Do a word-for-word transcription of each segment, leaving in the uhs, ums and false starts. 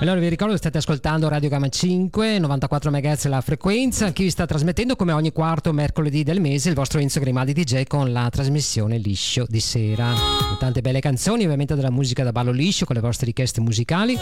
Allora vi ricordo che state ascoltando Radio Gamma cinque, novantaquattro megahertz la frequenza. Chi vi sta trasmettendo come ogni quarto mercoledì del mese il vostro Enzo Grimaldi D J con la trasmissione Liscio di sera. Con tante belle canzoni, ovviamente della musica da ballo liscio, con le vostre richieste musicali.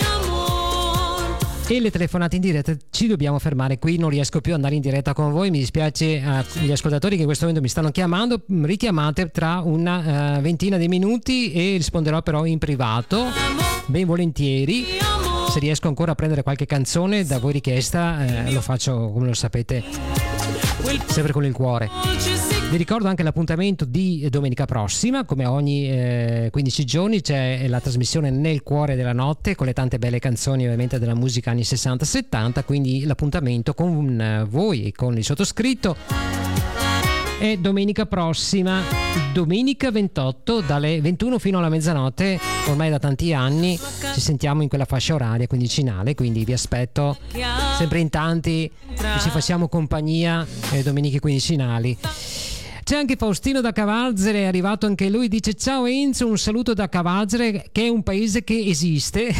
E le telefonate in diretta. Ci dobbiamo fermare qui, non riesco più ad andare in diretta con voi, mi dispiace agli ascoltatori che in questo momento mi stanno chiamando. Richiamate tra una uh, ventina di minuti e risponderò però in privato, ben volentieri. Se riesco ancora a prendere qualche canzone da voi richiesta, eh, lo faccio, come lo sapete, sempre con il cuore. Vi ricordo anche l'appuntamento di domenica prossima, come ogni eh, quindici giorni c'è la trasmissione Nel cuore della notte con le tante belle canzoni ovviamente della musica anni sessanta settanta, quindi l'appuntamento con voi e con il sottoscritto è domenica prossima, domenica ventotto, dalle ventuno fino alla mezzanotte. Ormai da tanti anni ci sentiamo in quella fascia oraria quindicinale, quindi vi aspetto sempre in tanti e ci facciamo compagnia le domeniche quindicinali. C'è anche Faustino da Cavarzere, è arrivato anche lui, dice: ciao Enzo, un saluto da Cavarzere, che è un paese che esiste.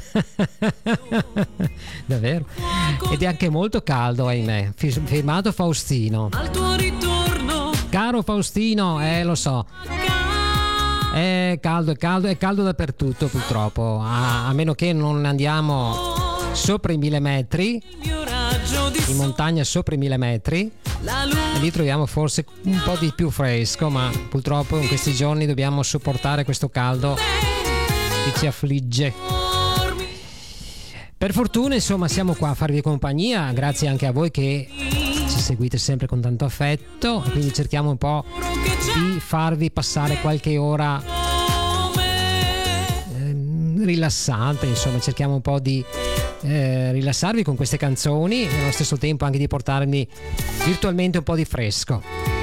Davvero? Ed è anche molto caldo, ahimè. Firmato Faustino. Al tuo ritorno, caro Faustino, eh lo so, è caldo, è caldo, è caldo dappertutto purtroppo, a, a meno che non andiamo sopra i mille metri, in montagna sopra i mille metri, e lì troviamo forse un po' di più fresco, ma purtroppo in questi giorni dobbiamo sopportare questo caldo che ci affligge. Per fortuna, insomma, siamo qua a farvi compagnia, grazie anche a voi che ci seguite sempre con tanto affetto, e quindi cerchiamo un po' di farvi passare qualche ora eh, rilassante, insomma, cerchiamo un po' di eh, rilassarvi con queste canzoni e allo stesso tempo anche di portarvi virtualmente un po' di fresco.